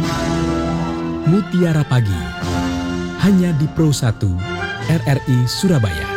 Mutiara Pagi, hanya di Pro 1 RRI Surabaya.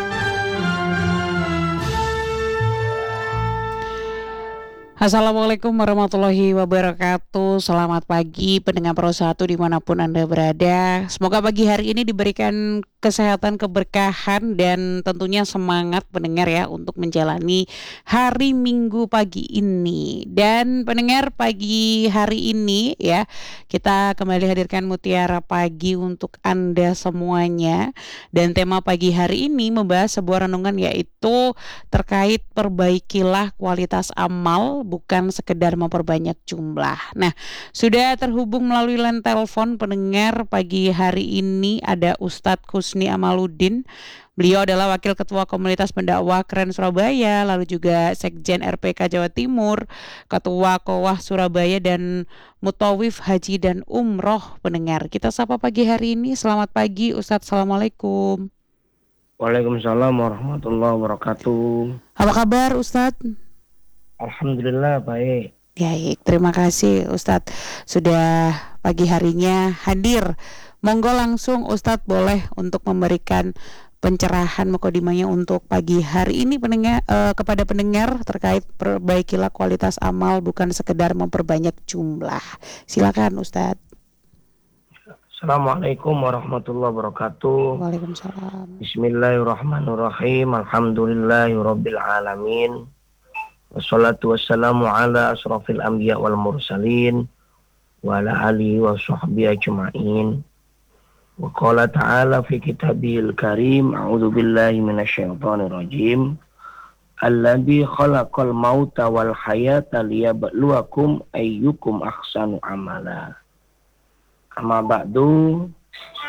Assalamualaikum warahmatullahi wabarakatuh. Selamat pagi pendengar Pro 1 dimanapun Anda berada. Semoga pagi hari ini diberikan kesehatan, keberkahan, dan tentunya semangat pendengar ya untuk menjalani hari Minggu pagi ini. Dan pendengar, pagi hari ini ya kita kembali hadirkan Mutiara Pagi untuk Anda semuanya. Dan tema pagi hari ini membahas sebuah renungan, yaitu terkait perbaikilah kualitas amal, bukan sekedar memperbanyak jumlah. Nah, sudah terhubung melalui line telepon pendengar pagi hari ini ada Ustadz Husni Amaluddin. Beliau adalah Wakil Ketua Komunitas Pendakwah Keren Surabaya, lalu juga Sekjen RPK Jawa Timur, Ketua Kowah Surabaya, dan Mutawif Haji dan Umroh pendengar. Kita sapa pagi hari ini. Selamat pagi Ustadz, Assalamualaikum. Waalaikumsalam warahmatullahi wabarakatuh. Apa kabar Ustadz? Alhamdulillah baik. Baik, terima kasih Ustadz sudah pagi harinya hadir. Monggo langsung Ustadz boleh untuk memberikan pencerahan mukadimahnya untuk pagi hari ini kepada pendengar terkait perbaikilah kualitas amal, bukan sekedar memperbanyak jumlah. Silakan Ustadz. Assalamualaikum warahmatullahi wabarakatuh. Waalaikumsalam. Bismillahirrahmanirrahim. Alhamdulillahirabbil alamin. Wassalatu wassalamu ala asrafil anbiya wal mursalin wa ala alihi wa sahbihi ajma'in. Wa qala ta'ala fi kitabihil karim, a'udzu billahi minasyaitonir rajim. Alladzi khalaqal mauta wal hayata liyabluwakum ayyukum ahsanu amala. Amma ba'du,